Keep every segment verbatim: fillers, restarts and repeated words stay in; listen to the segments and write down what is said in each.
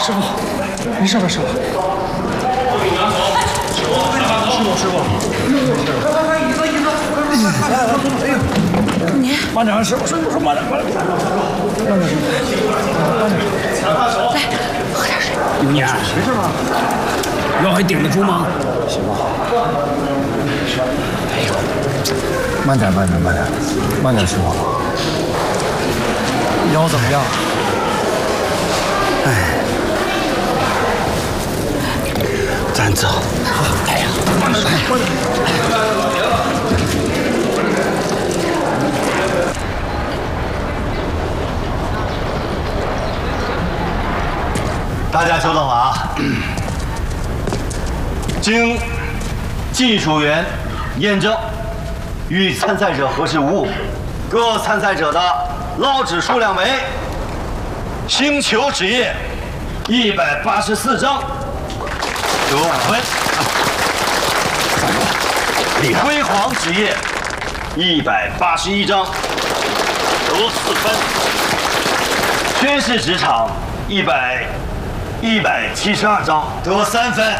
师傅，没事吧，师傅？师傅，师傅，快快快，椅子椅子，快快快，来来，哎呦，你慢点，师傅，师傅说慢点，慢点，慢点，慢点，慢点， 来，喝点水。 有你没事吧？ 腰还顶得住吗？ 行吧。哎呦，慢点，慢点，慢点，慢点，师傅。腰怎么样？哎，咱走。哎呀，慢点，慢点。 大家久等了啊！经技术员验证，与参赛者核实无误，各参赛者的捞纸数量为星球纸页一百八十四张，得五分；辉煌纸页一百八十一张，得四分；宣誓纸场一百。一百七十二张得三分，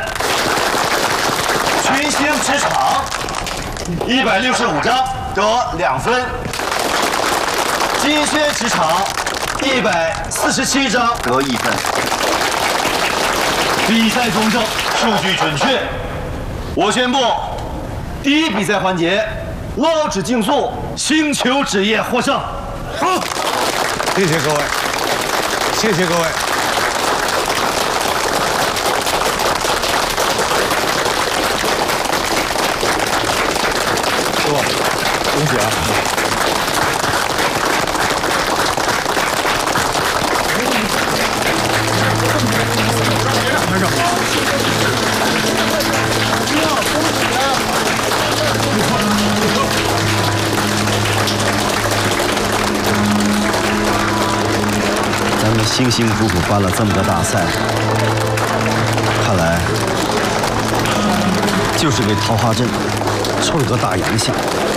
群星职场一百六十五张得两分，金靴职场一百四十七张得一分。比赛公正，数据准确。我宣布，第一比赛环节捞纸竞速星球纸业获胜。 好，谢谢各位，谢谢各位。恭喜啊！拍照。 咱们辛辛苦苦办了这么个大赛，看来就是给桃花镇臭了个大洋相。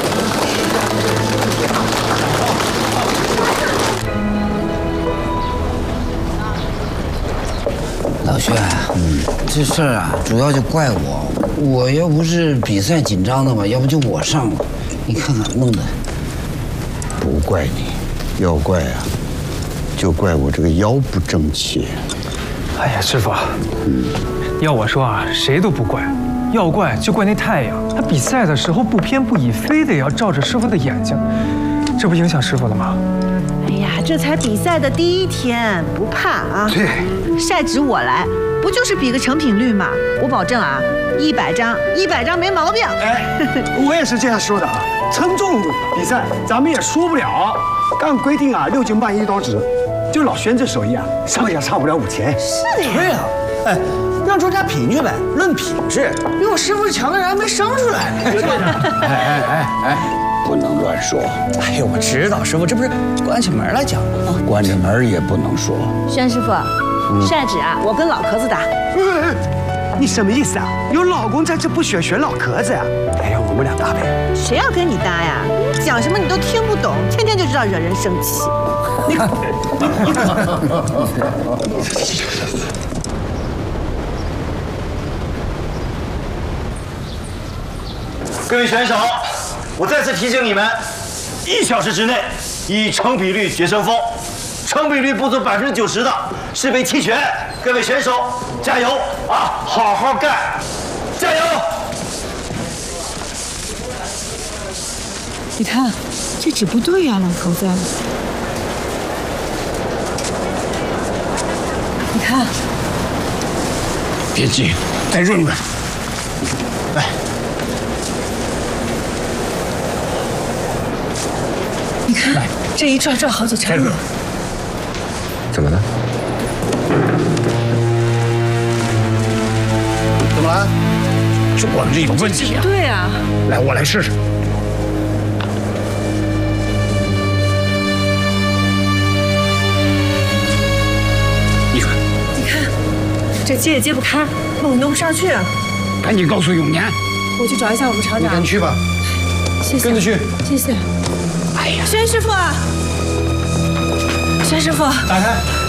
老薛，嗯，这事儿啊，主要就怪我。我要不是比赛紧张的嘛，要不就我上了。你看看弄的。 不怪你，要怪啊，就怪我这个腰不争气。 哎呀，师傅，嗯，要我说啊，谁都不怪，要怪就怪那太阳。他比赛的时候不偏不倚，非得要照着师傅的眼睛，这不影响师傅了吗？ 哎呀，这才比赛的第一天，不怕啊！ 对， 晒纸我来，不就是比个成品率嘛？我保证啊，一百张，一百张没毛病。 哎，我也是这样说的啊。称重比赛咱们也输不了，按规定啊，六斤半一刀纸，就老轩这手艺啊，上下差不了五钱。 是的呀。 对啊，哎，让专家品去呗，论品质，比我师傅强的人还没生出来呢。 对的。 哎哎哎哎，不能乱说。 哎呦，我知道，师傅，这不是关起门来讲吗？ 关着门也不能说。 轩师傅，嗯、晒纸啊，我跟老壳子打。 你什么意思啊？有老公在这不选选老壳子呀、啊？哎呀，我们俩搭呗。 谁要跟你搭呀？讲什么你都听不懂，天天就知道惹人生气。你看。 各位选手，我再次提醒你们，一小时之内以成比率决胜负，成比率不足百分之九十的是被弃权。各位选手，加油啊！好好干，加油！ 你看，这纸不对呀、啊，老头子。你看， 别急，再润润。来。 你看，这一转转好几圈了。 怎么了？怎么了？是我们这有问题啊！ 对啊。 来，我来试试。你看， 你看，这接也接不开，弄也弄不上去。 赶紧告诉永年。 我去找一下我们厂长。 你跟去吧。 谢谢。 跟着去。 谢谢。 哎呀， 轩师傅，轩师傅， 打开。